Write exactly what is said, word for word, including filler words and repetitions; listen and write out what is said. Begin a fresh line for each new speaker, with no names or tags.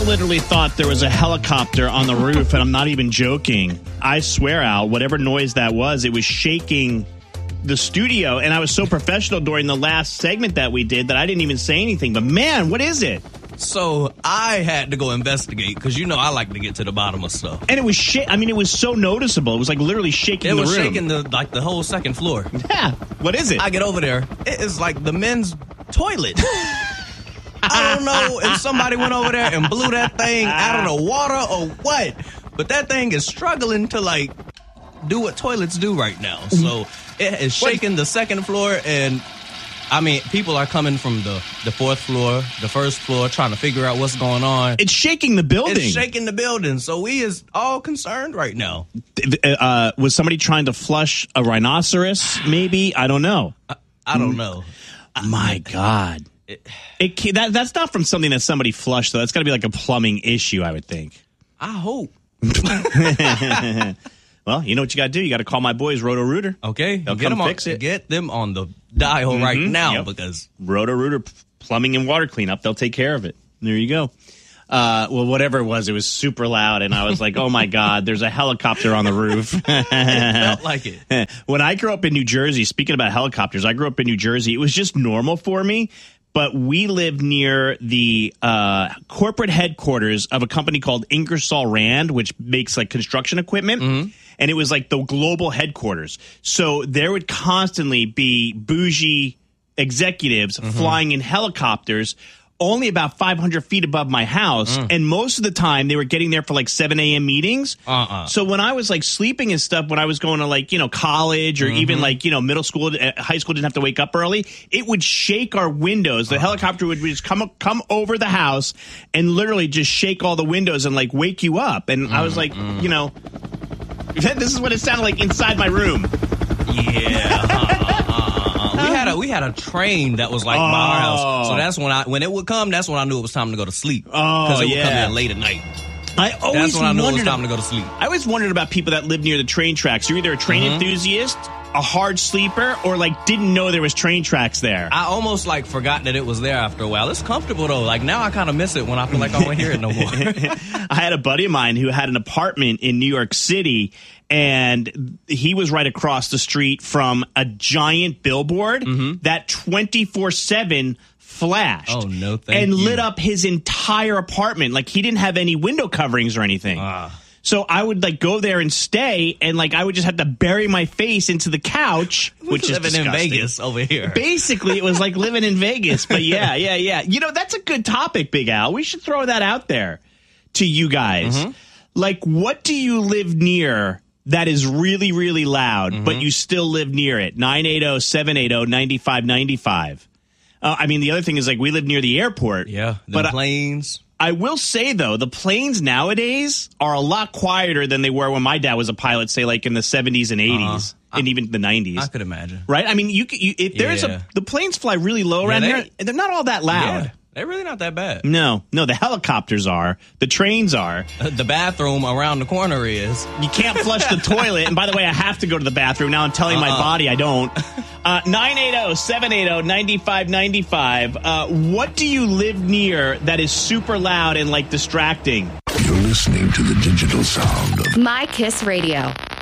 Al literally thought there was a helicopter on the roof, and I'm not even joking. I swear, Al, whatever noise that was, it was shaking the studio, and I was so professional during the last segment that we did that I didn't even say anything. But, man, what is it?
So I had to go investigate because, you know, I like to get to the bottom of stuff.
And it was sh- I mean, it was so noticeable. It was like literally shaking
it
the
room. It was
shaking
the like the whole second floor.
Yeah. What is it?
I get over there. It is like the men's toilet. I don't know if somebody went over there and blew that thing out of the water or what, but that thing is struggling to, like, do what toilets do right now. So it is shaking what? the second floor, and, I mean, people are coming from the, the fourth floor, the first floor, trying to figure out what's going on.
It's shaking the building.
It's shaking the building, so we is all concerned right now.
Uh, was somebody trying to flush a rhinoceros, maybe? I don't know.
I, I don't know.
My God. It, it that that's not from something that somebody flushed, though. That's got to be like a plumbing issue, I would think.
I hope.
Well, you know what you got to do. You got to call my boys, Roto-Rooter.
Okay,
they'll
get
come
them
fix
on,
it.
Get them on the dial mm-hmm. right now
yep.
because
Roto-Rooter plumbing and water cleanup. They'll take care of it. There you go. Uh, well, whatever it was, it was super loud, and I was like, "Oh my God, there's a helicopter on the roof."
It felt like it.
When I grew up in New Jersey, speaking about helicopters, I grew up in New Jersey. It was just normal for me. But we lived near the uh, corporate headquarters of a company called Ingersoll Rand, which makes like construction equipment. Mm-hmm. And it was like the global headquarters. So there would constantly be bougie executives mm-hmm. flying in helicopters only about five hundred feet above my house. Mm. And most of the time they were getting there for like seven a.m. meetings. Uh-uh. So when I was like sleeping and stuff, when I was going to like, you know, college or mm-hmm. even like, you know, middle school, high school, didn't have to wake up early. It would shake our windows. The uh-huh. helicopter would just come come over the house and literally just shake all the windows and like wake you up. And mm-hmm. I was like, you know, this is what it sounded like inside my room.
Yeah. We had a we had a train that was like oh. by our house, so that's when I when it would come. That's when I knew it was time to go to sleep.
Oh,
because it would
yeah.
come in late at night.
I always
that's when I knew
wondered,
it was time to go to sleep.
I always wondered about people that live near the train tracks. You're either a train mm-hmm. enthusiast, a hard sleeper, or like didn't know there was train tracks there.
I almost like forgot that it was there after a while. It's comfortable though. Like now I kind of miss it when I feel like I don't hear it no more.
I had a buddy of mine who had an apartment in New York City, and he was right across the street from a giant billboard mm-hmm. that twenty-four seven flashed.
Oh, no, thank
and
you.
lit up his entire apartment. Like he didn't have any window coverings or anything. Ah. So I would like go there and stay, and like I would just have to bury my face into the couch, which is
living
disgusting.
in Vegas over here.
Basically, it was like living in Vegas. But yeah, yeah, yeah. You know, that's a good topic, Big Al. We should throw that out there to you guys. Mm-hmm. Like, what do you live near that is really, really loud, mm-hmm. but you still live near it? nine eight zero, seven eight zero, nine five nine five. Uh, I mean, the other thing is like we live near the airport.
Yeah, the
but
planes.
I, I will say, though, the planes nowadays are a lot quieter than they were when my dad was a pilot, say, like in the seventies and eighties. Uh-huh. And even the nineties.
I could imagine.
Right? I mean, you, you if there's yeah. a the planes fly really low around yeah, they, here, they're not all that loud.
Yeah. They're really not that bad.
No, no, the helicopters are. The trains are.
Uh, the bathroom around the corner is.
You can't flush the toilet. And by the way, I have to go to the bathroom. Now I'm telling uh-uh. my body I don't. Uh, nine eight zero, seven eight zero, nine five nine five. Uh, what do you live near that is super loud and like distracting?
You're listening to the digital sound of
My Kiss Radio.